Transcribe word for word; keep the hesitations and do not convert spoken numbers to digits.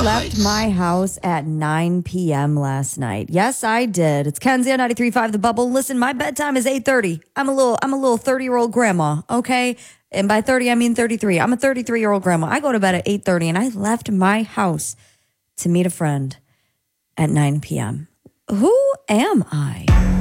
left my house at nine p.m. last night. Yes, I did. It's Kenzie on ninety-three point five The Bubble. Listen, my bedtime is eight thirty. I'm a little I'm a little thirty-year-old grandma, okay? And by thirty, I mean thirty-three. I'm a thirty-three-year-old grandma. I go to bed at eight thirty, and I left my house to meet a friend at nine p.m. Who am I?